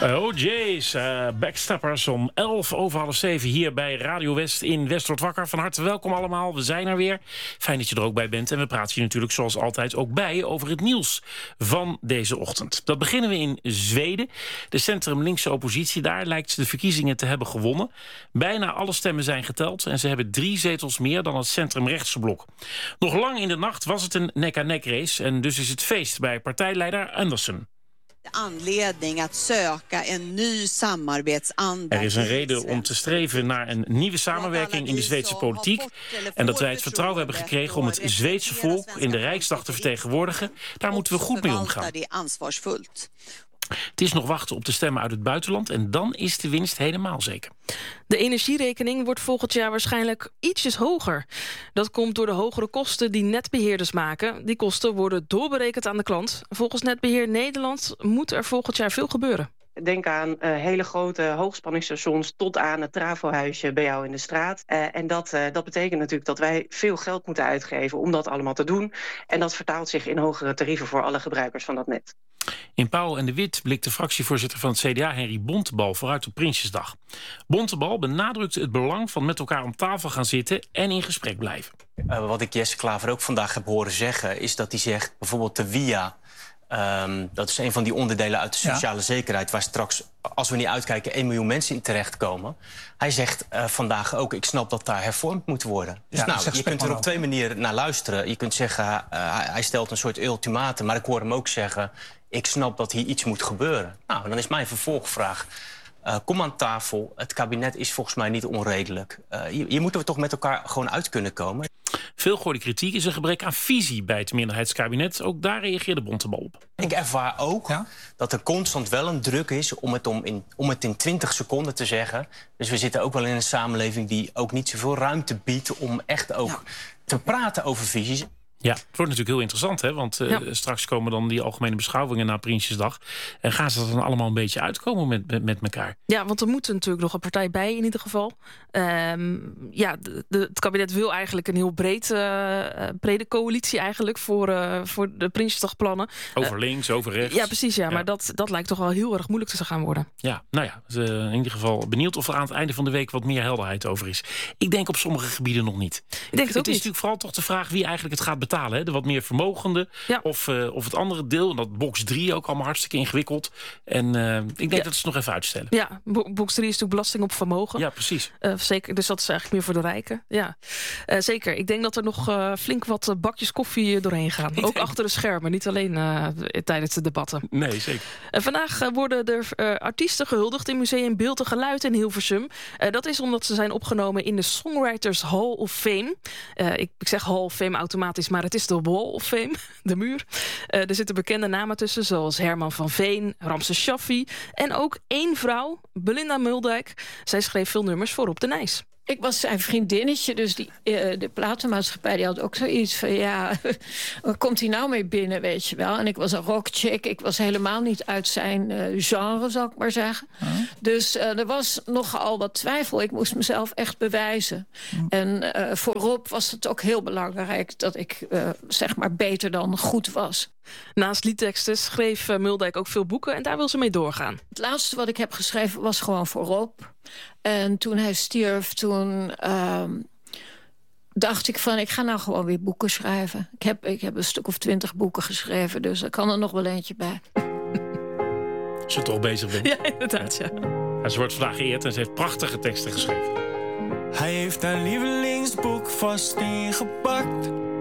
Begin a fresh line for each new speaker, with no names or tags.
OJ's, Backstappers om 7:11 hier bij Radio West in West wordt wakker. Van harte welkom allemaal, we zijn er weer. Fijn dat je er ook bij bent en we praten je natuurlijk zoals altijd ook bij over het nieuws van deze ochtend. Dat beginnen we in Zweden. De centrum-linkse oppositie daar lijkt de verkiezingen te hebben gewonnen. Bijna alle stemmen zijn geteld en ze hebben 3 zetels meer dan het centrum-rechtse blok. Nog lang in de nacht was het een nek-aan-nek race en dus is het feest bij partijleider Andersson. Er is een reden om te streven naar een nieuwe samenwerking in de Zweedse politiek. En dat wij het vertrouwen hebben gekregen om het Zweedse volk in de Rijksdag te vertegenwoordigen. Daar moeten we goed mee omgaan. Het is nog wachten op de stemmen uit het buitenland en dan is de winst helemaal zeker.
De energierekening wordt volgend jaar waarschijnlijk ietsjes hoger. Dat komt door de hogere kosten die netbeheerders maken. Die kosten worden doorberekend aan de klant. Volgens Netbeheer Nederland moet er volgend jaar veel gebeuren.
Denk aan hele grote hoogspanningsstations tot aan het trafohuisje bij jou in de straat. En dat betekent natuurlijk dat wij veel geld moeten uitgeven om dat allemaal te doen. En dat vertaalt zich in hogere tarieven voor alle gebruikers van dat net.
In Pauw en de Wit blikt de fractievoorzitter van het CDA, Henry Bontebal, vooruit op Prinsjesdag. Bontebal benadrukte het belang van met elkaar om tafel gaan zitten en in gesprek blijven.
Wat ik Jesse Klaver ook vandaag heb horen zeggen, is dat hij zegt bijvoorbeeld de WIA. Dat is een van die onderdelen uit de sociale zekerheid, waar straks, als we niet uitkijken, 1 miljoen mensen in terechtkomen. Hij zegt vandaag ook, ik snap dat daar hervormd moet worden. Dus je kunt er op 2 manieren naar luisteren. Je kunt zeggen, hij stelt een soort ultimatum, maar ik hoor hem ook zeggen, ik snap dat hier iets moet gebeuren. Nou, dan is mijn vervolgvraag, kom aan tafel, het kabinet is volgens mij niet onredelijk. Hier moeten we toch met elkaar gewoon uit kunnen komen.
Veel gehoorde kritiek is een gebrek aan visie bij het minderheidskabinet. Ook daar reageerde Bontebal op.
Ik ervaar ook dat er constant wel een druk is om het in 20 seconden te zeggen. Dus we zitten ook wel in een samenleving die ook niet zoveel ruimte biedt om echt ook te praten over visies.
Ja, het wordt natuurlijk heel interessant, hè? Want straks komen dan die algemene beschouwingen na Prinsjesdag. En gaan ze dat dan allemaal een beetje uitkomen met elkaar?
Ja, want er moet natuurlijk nog een partij bij in ieder geval. Het kabinet wil eigenlijk een heel brede coalitie eigenlijk voor de Prinsjesdagplannen.
Over links, over rechts.
Ja, precies. Ja. Maar dat lijkt toch wel heel erg moeilijk te gaan worden.
Ja, nou ja, in ieder geval benieuwd of er aan het einde van de week wat meer helderheid over is. Ik denk op sommige gebieden nog niet.
Ik denk het is
natuurlijk vooral toch de vraag wie eigenlijk het gaat betalen. Hè? De wat meer vermogende of het andere deel. Dat box 3 ook allemaal hartstikke ingewikkeld. En ik denk dat ze het nog even uitstellen.
Ja, box 3 is natuurlijk belasting op vermogen.
Ja, precies.
Zeker, dus dat is eigenlijk meer voor de rijken. Ja, zeker. Ik denk dat er nog flink wat bakjes koffie doorheen gaan. Ook achter de schermen, niet alleen tijdens de debatten.
Nee, zeker.
Vandaag worden er artiesten gehuldigd in Museum Beeld en Geluid in Hilversum. Dat is omdat ze zijn opgenomen in de Songwriters Hall of Fame. Ik zeg Hall of Fame automatisch, maar het is de Wall of Fame, de muur. Er zitten bekende namen tussen, zoals Herman van Veen, Ramses Shaffi en ook 1 vrouw, Belinda Muldijk. Zij schreef veel nummers voor Rob de Nijs.
Ik was zijn vriendinnetje, dus de platenmaatschappij die had ook zoiets van... waar komt hij nou mee binnen, weet je wel? En ik was een rockchick, ik was helemaal niet uit zijn genre, zal ik maar zeggen. Dus er was nogal wat twijfel. Ik moest mezelf echt bewijzen. En voor Rob was het ook heel belangrijk dat ik zeg maar beter dan goed was.
Naast liedteksten schreef Muldijk ook veel boeken en daar wil ze mee doorgaan.
Het laatste wat ik heb geschreven was gewoon voor Rob. En toen hij stierf, dacht ik van, ik ga nou gewoon weer boeken schrijven. Ik heb een stuk of 20 boeken geschreven, dus er kan er nog wel eentje bij.
Als je toch bezig bent.
Ja, inderdaad, ja.
Ze wordt vandaag geëerd en ze heeft prachtige teksten geschreven.
Hij heeft haar lievelingsboek vast ingepakt.